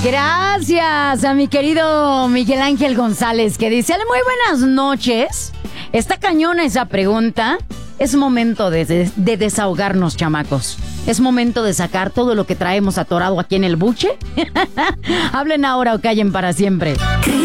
Gracias a mi querido Miguel Ángel González, que dice: muy buenas noches. Está cañona esa pregunta. Es momento de desahogarnos, chamacos. Es momento de sacar todo lo que traemos atorado aquí en el buche. Hablen ahora o callen para siempre.